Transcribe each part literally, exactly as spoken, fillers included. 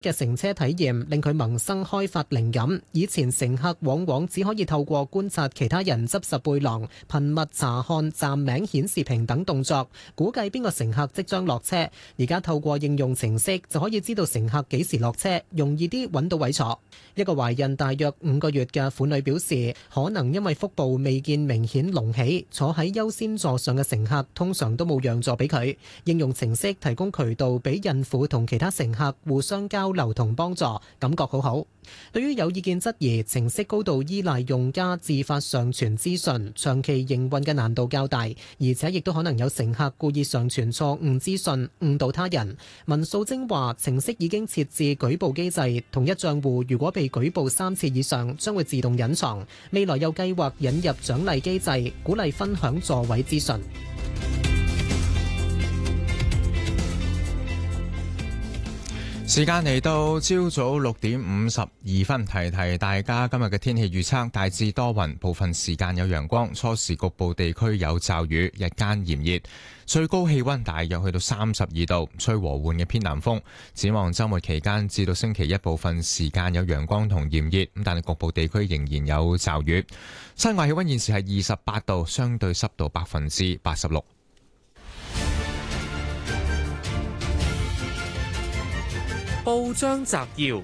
嘅乘車體驗令佢萌生開發靈感。以前乘客往往只可以透過觀察其他人執拾背囊、頻密查看站名顯示屏等動作，估計邊個乘客即將落車。而家透過應用程式就可以知道乘客幾時落車，容易啲揾到位坐。一個懷孕大約五個月嘅婦女表示，可能因為腹部未見明顯隆起，坐喺優先座上嘅乘客通常都冇讓座俾佢。應用程式提供渠道俾孕婦同其他乘客互相交流同幫助，感覺好好。對於有意見質疑程式高度依賴用家自發上傳資訊，長期營運嘅難度較大，而且亦都可能有乘客故意上傳錯誤資訊，誤導他人。文素晶話，程式已經設置舉報機制，同一賬戶如果被舉報三次以上，將會自動隱藏。未來又計劃引入獎勵機制，鼓勵分享座位資訊。 時間嚟到朝早六點五十二分，提提大家今日嘅天氣預測，大致多雲，部分時間有陽光，初時局部地區有驟雨，日間炎熱，最高氣溫大約去到三十二度，吹和緩嘅偏南風。展望周末期間至到星期一，部分時間有陽光同炎熱，咁但係局部地區仍然有驟雨。室外氣溫現時係二十八度，相對濕度百分之八十六。 報章摘要：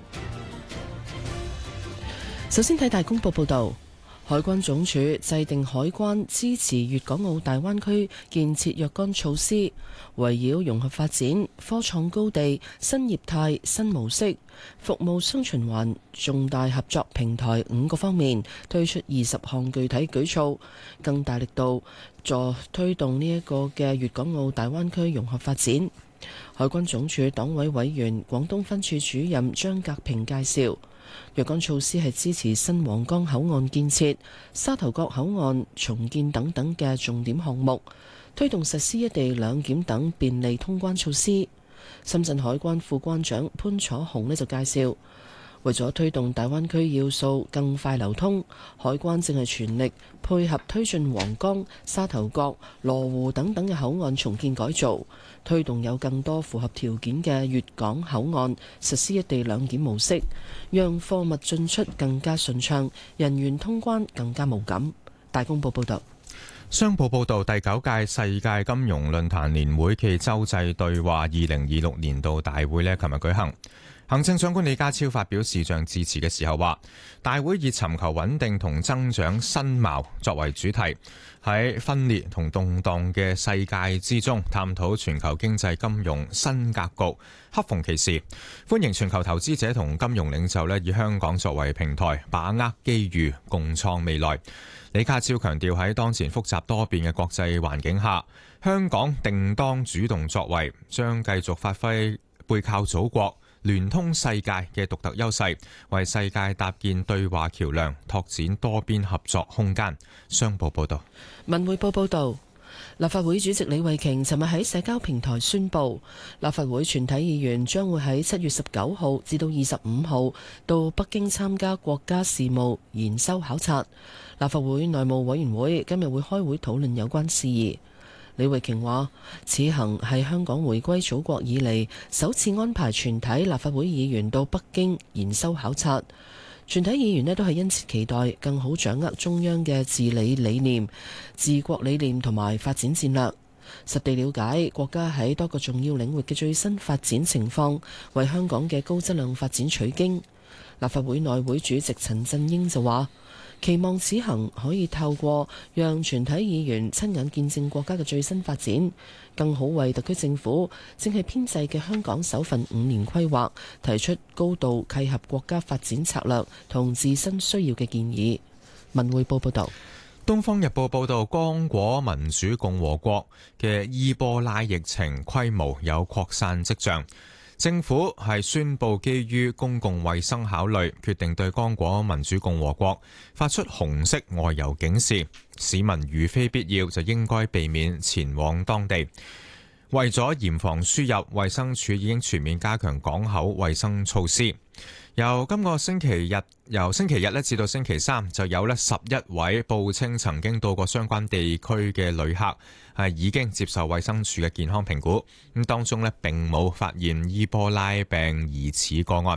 首先睇大公報報道，海關總署制定海關支持粵港澳大灣區建設若干措施，圍繞融合發展、科創高地、新業態、新模式、服務雙循環、重大合作平台五個方面推出二十項具體舉措，更大力度助推動呢一個嘅粵港澳大灣區融合發展。海關總署黨委委員、廣東分處主任張格平介紹，若干措施係支持新皇崗口岸建設、沙頭角口岸重建等等嘅重點項目，推動實施一地兩檢等便利通關措施。深圳海關副關長潘楚紅呢就介紹，為咗推動大灣區要素更快流通，海關正係全力配合推進皇崗、沙頭角、羅湖等等嘅口岸重建改造，推動有更多符合條件嘅粵港口岸實施一地兩檢模式，讓貨物進出更加順暢，人員通關更加無感。大公報報道。 商報報道，第九屆世界金融論壇年會暨洲際對話二零二六年度大會呢，琴日舉行。行政長官李家超發表視像致辭嘅時候話，大會以尋求穩定同增長新貌作為主題，喺分裂同動盪嘅世界之中探討全球經濟金融新格局，恰逢其時，歡迎全球投資者同金融領袖呢以香港作為平台，把握機遇，共創未來。李家超強調，喺當前複雜多變嘅國際環境下，香港定當主動作為，將繼續發揮背靠祖國、聯通世界嘅獨特優勢，為世界搭建對話橋樑，拓展多邊合作空間。商報報道。 文匯報報道，立法會主席李慧瓊尋日喺社交平台宣布，立法會全體議員將會喺七月十九號至到二十五號到北京參加國家事務研修考察。立法會內務委員會今日會開會討論有關事宜。李慧瓊話：此行係香港回歸祖國以嚟首次安排全體立法會議員到北京研修考察。全體議員呢都係殷切期待更好掌握中央嘅治理理念、治國理念同埋發展戰略，實地了解國家喺多個重要領域嘅最新發展情況，為香港嘅高質量發展取經。立法會內會主席陳振英就話：期望此行可以透過讓全體議員親眼見證國家嘅最新發展，更好為特區政府正係編製嘅香港首份五年規劃提出高度契合國家發展策略同自身需要嘅建議。文匯報報道。 東方日報報道，剛果民主共和國嘅伊波拉疫情規模有擴散跡象。政府係宣布基於公共衛生考慮，決定對剛果民主共和國發出紅色外遊警示，市民如非必要就應該避免前往當地。 為咗嚴防輸入，衛生署已經全面加強港口衛生措施。由今個星期日，由星期日咧至到星期三，就有咧十一位報稱曾經到過相關地區嘅旅客係已經接受衛生署嘅健康評估。咁當中咧並冇發現伊波拉病疑似個案。